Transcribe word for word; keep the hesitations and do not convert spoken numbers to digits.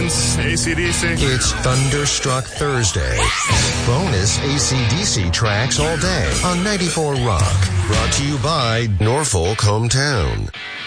Prince, A C D C. It's Thunderstruck Thursday. Bonus A C D C tracks all day on ninety-four Rock. Brought to you by Norfolk Hometown.